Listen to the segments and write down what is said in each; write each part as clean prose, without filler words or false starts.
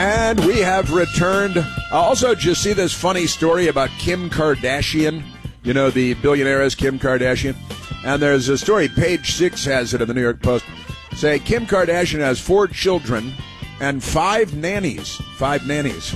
And we have returned. Also, did you see this funny story about Kim Kardashian? You know, the billionaire Kim Kardashian? And there's a story, page 6 has it in the New York Post. Say, Kim Kardashian has 4 children and 5 nannies. 5 nannies.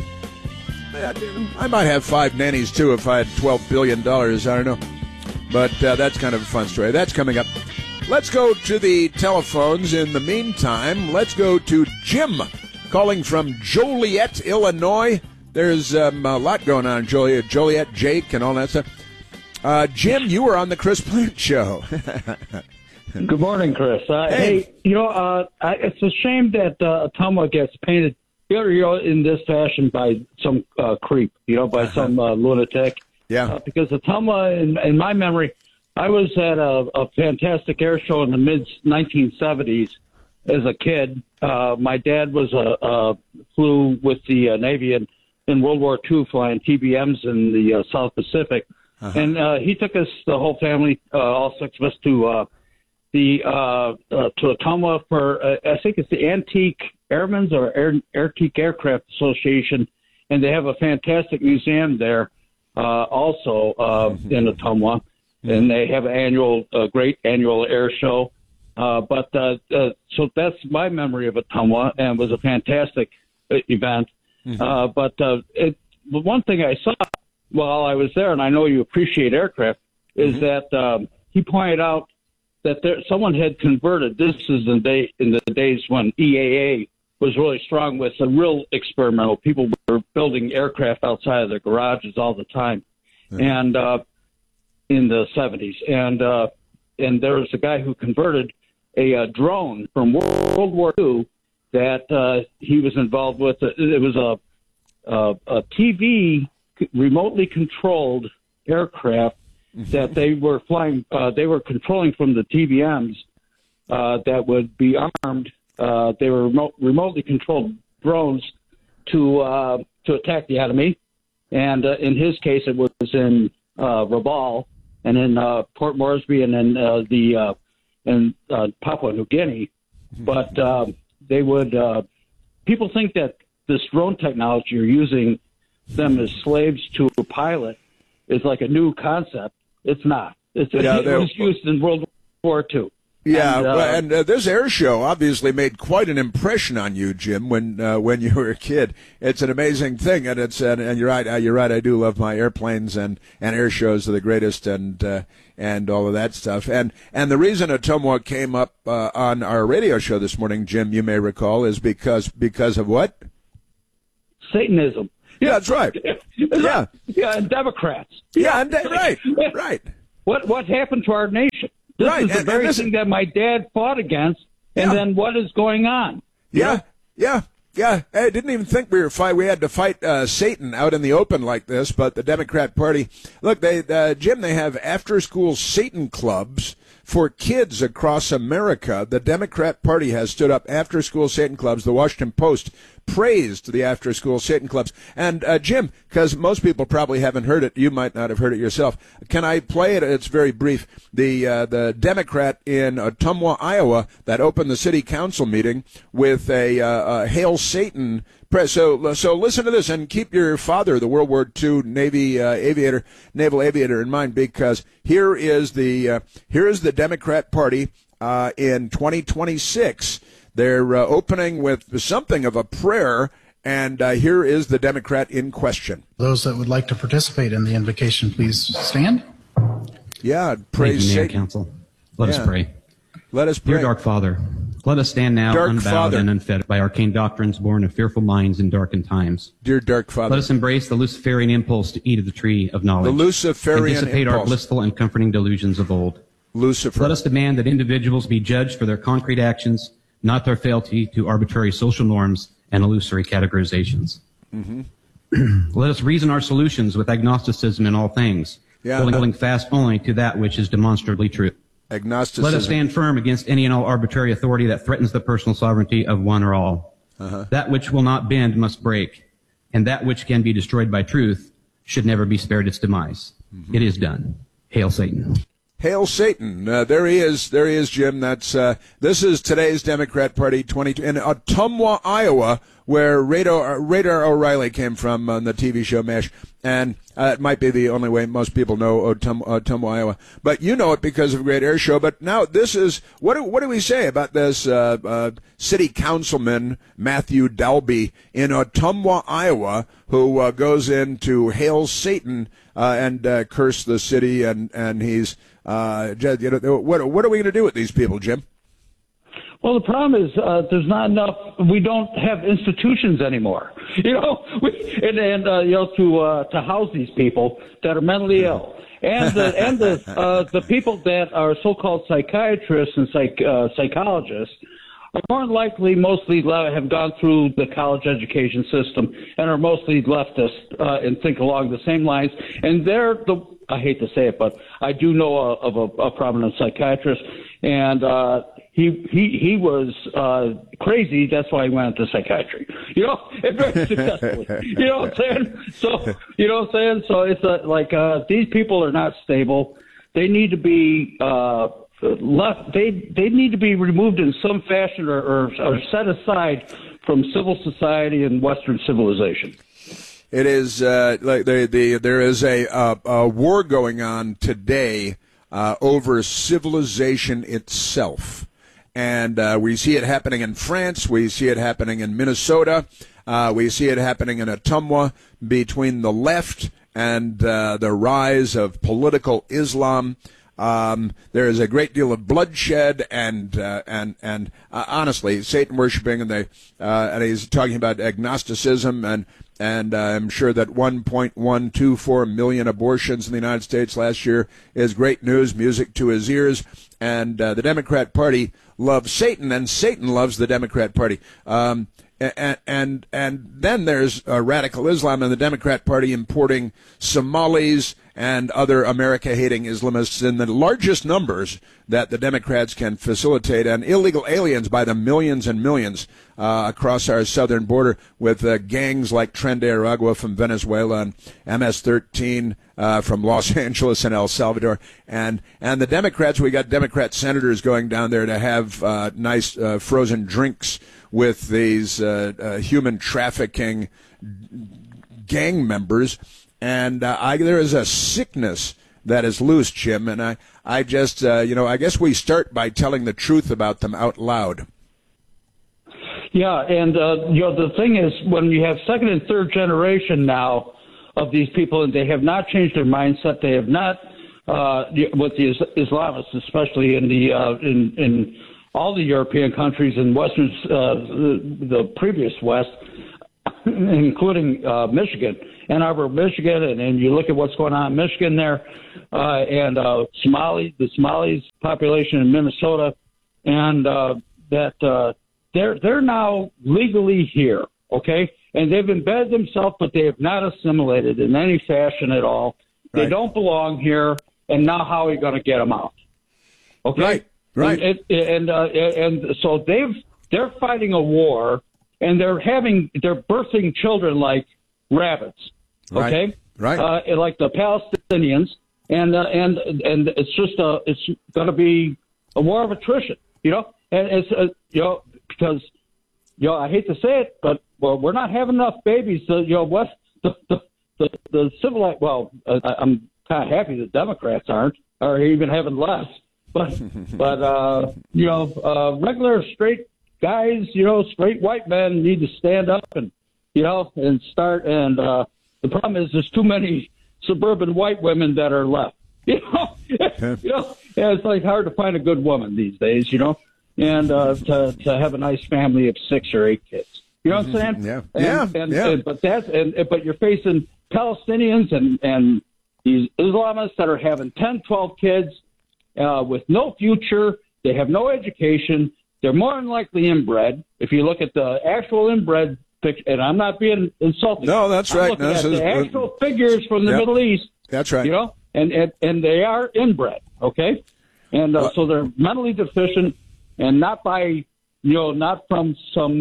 I might have 5 nannies, too, if I had $12 billion. I don't know. But that's kind of a fun story. That's coming up. Let's go to the telephones. In the meantime, let's go to Jim, calling from Joliet, Illinois. There's a lot going on in Joliet, Jake, and all that stuff. Jim, you were on the Chris Plant Show. Good morning, Chris. Hey, it's a shame that Ottumwa gets painted in this fashion by some creep, by some lunatic. Yeah. Because Ottumwa, in my memory, I was at a fantastic air show in the mid-1970s as a kid. My dad flew with the Navy in World War II, flying TBMs in the South Pacific. And he took us, the whole family, all 6 of us, to Ottumwa for, I think it's the Antique Airmen's or Antique Aircraft Association, and they have a fantastic museum there also in Ottumwa, and they have an great annual air show. So that's my memory of Ottumwa, and it was a fantastic event. But one thing I saw while I was there, and I know you appreciate aircraft, is that he pointed out that someone had converted. This is in the days when EAA was really strong with the real experimental. People were building aircraft outside of their garages all the time, and in the 70s. And there was a guy who converted a drone from World War II that he was involved with. It was a TV remotely controlled aircraft that they were flying. They were controlling from the TBMs that would be armed. They were remotely controlled drones to attack the enemy. And in his case, it was in Rabaul and in Port Moresby and in Papua New Guinea. But they would. People think that this drone technology, you're using them as slaves to a pilot, is like a new concept. It's not. It was used in World War II. Yeah, and this air show obviously made quite an impression on you, Jim, when you were a kid. It's an amazing thing, and and you're right. You're right. I do love my airplanes, and air shows are the greatest, and all of that stuff. And the reason Ottumwa came up on our radio show this morning, Jim, you may recall, is because of what? Satanism. Yeah, that's right. Yeah, and Democrats. Right. What happened to our nation? This is the very thing that my dad fought against, and then what is going on? Yeah. I didn't even think we had to fight Satan out in the open like this, but the Democrat Party, look, Jim, they have after-school Satan clubs for kids across America. The Democrat Party has stood up after-school Satan clubs. The Washington Post praised the after-school Satan clubs. And, Jim, because most people probably haven't heard it, you might not have heard it yourself. Can I play it? It's very brief. The Democrat in Ottumwa, Iowa, that opened the city council meeting with a Hail Satan press. So listen to this and keep your father, the World War II naval aviator, in mind, because here is the Democrat Party in 2026. They're opening with something of a prayer, and here is the Democrat in question. Those that would like to participate in the invocation, please stand. Yeah, praise Satan. Council. Let us pray. Let us pray. Dear Dark Father, let us stand now unbowed and unfettered by arcane doctrines born of fearful minds in darkened times. Dear Dark Father. Let us embrace the Luciferian impulse to eat of the tree of knowledge. The Luciferian and dissipate impulse. Our blissful and comforting delusions of old. Lucifer. Let us demand that individuals be judged for their concrete actions, not their fealty to arbitrary social norms and illusory categorizations. Let us reason our solutions with agnosticism in all things, holding fast only to that which is demonstrably true. Agnosticism. Let us stand firm against any and all arbitrary authority that threatens the personal sovereignty of one or all. That which will not bend must break, and that which can be destroyed by truth should never be spared its demise. It is done. Hail Satan. Hail Satan! There he is. There he is, Jim. This is today's Democrat Party 22 in Ottumwa, Iowa, where Radar O'Reilly came from on the TV show MASH, and it might be the only way most people know Ottumwa, Iowa. But you know it because of a great air show. But now this is what do we say about this city councilman Matthew Dalby in Ottumwa, Iowa, who goes in to hail Satan and curse the city, and he's what are we going to do with these people, Jim? Well, the problem is there's not enough. We don't have institutions anymore, to house these people that are mentally ill, and the people that are so-called psychiatrists and psychologists are more than likely mostly have gone through the college education system and are mostly leftist and think along the same lines. And I hate to say it, but I do know of a prominent psychiatrist, and he was crazy. That's why he went into psychiatry. And very successfully. You know what I'm saying? So, you know what I'm saying? So it's these people are not stable. They need to be They need to be removed in some fashion or set aside from civil society and Western civilization. It is there is a war going on today over civilization itself. And we see it happening in France. We see it happening in Minnesota. We see it happening in Ottumwa between the left and the rise of political Islam. There is a great deal of bloodshed and honestly, Satan worshiping, and he's talking about agnosticism, and I'm sure that 1.124 million abortions in the United States last year is great news, music to his ears. And the Democrat Party loves Satan, and Satan loves the Democrat Party. And then there's radical Islam and the Democrat Party importing Somalis and other America-hating Islamists in the largest numbers that the Democrats can facilitate, and illegal aliens by the millions and millions across our southern border with gangs like Tren de Aragua from Venezuela and MS-13 from Los Angeles and El Salvador. And the Democrats, we got Democrat senators going down there to have nice frozen drinks with these human trafficking gang members. And there is a sickness that is loose, Jim, and I just, I guess we start by telling the truth about them out loud. Yeah, and, the thing is, when you have second and third generation now of these people, and they have not changed their mindset, they have not, with the Islamists, especially in in all the European countries and Western, the previous West, including Michigan, Ann Arbor, Michigan, and you look at what's going on in Michigan there, and the Somalis population in Minnesota, and that they're now legally here, okay? And they've embedded themselves, but they have not assimilated in any fashion at all. Right. They don't belong here, and now how are you going to get them out? Okay? Right. And so they're fighting a war, and they're birthing children like rabbits. Okay, right. Like the Palestinians, and it's just it's going to be a war of attrition, and it's because I hate to say it, but we're not having enough babies. The civilized. Well, I'm kind of happy the Democrats aren't, or even having less, but regular straight guys, straight white men need to stand up and start. And the problem is there's too many suburban white women that are left. It's like hard to find a good woman these days, and to have a nice family of 6 or 8 kids. You know what I'm saying? Yeah. But you're facing Palestinians and these Islamists that are having 10, 12 kids with no future. They have no education. They're more than likely inbred. If you look at the actual inbred picture, and I'm not being insulting. No, that's right. I'm looking at the actual figures from the Middle East. That's right. And they are inbred, okay? And so they're mentally deficient, and not by, not from some,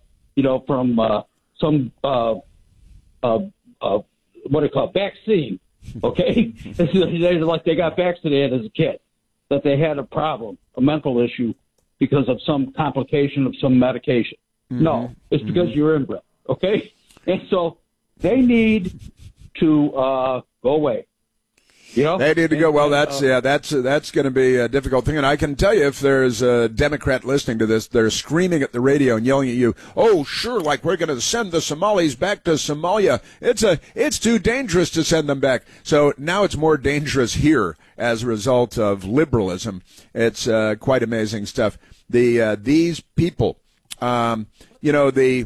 what do you call it, vaccine. Okay? It's like they got vaccinated as a kid, that they had a problem, a mental issue, because of some complication of some medication. No, it's because you're inbred. Okay? And so they need to go away. You know? They need to go. Well, that's going to be a difficult thing. And I can tell you, if there's a Democrat listening to this, they're screaming at the radio and yelling at you, "Oh, sure, like we're going to send the Somalis back to Somalia. It's too dangerous to send them back." So now it's more dangerous here as a result of liberalism. It's quite amazing stuff. These people, Nadal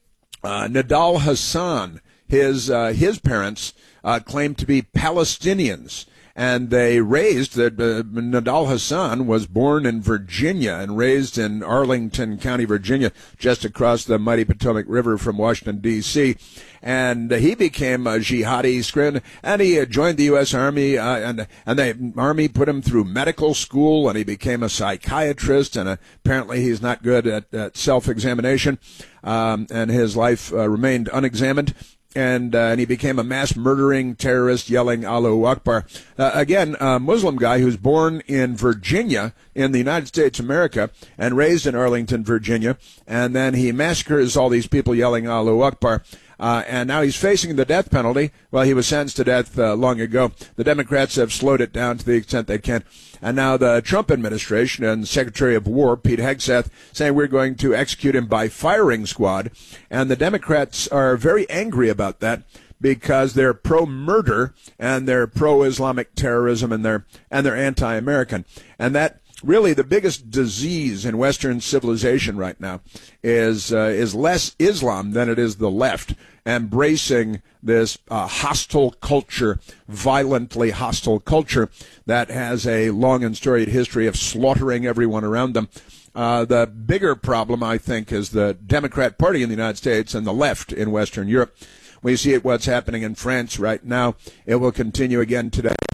Hassan, his parents claimed to be Palestinians, and they raised that Nadal Hassan was born in Virginia and raised in Arlington County, Virginia, just across the mighty Potomac River from Washington, D.C., and he became a jihadi, and he joined the U.S. Army, and the Army put him through medical school, and he became a psychiatrist, and apparently he's not good at self-examination, and his life remained unexamined. And he became a mass murdering terrorist yelling Allahu Akbar. Again, a Muslim guy who's born in Virginia in the United States of America and raised in Arlington, Virginia. And then he massacres all these people yelling Allahu Akbar. And now he's facing the death penalty. Well, he was sentenced to death long ago. The Democrats have slowed it down to the extent they can. And now the Trump administration and Secretary of War, Pete Hegseth, saying we're going to execute him by firing squad. And the Democrats are very angry about that because they're pro-murder and they're pro-Islamic terrorism and they're anti-American. And that really the biggest disease in Western civilization right now is less Islam than it is the left, embracing this hostile culture, violently hostile culture that has a long and storied history of slaughtering everyone around them. The bigger problem, I think, is the Democrat Party in the United States and the left in Western Europe. We see what's happening in France right now. It will continue again today.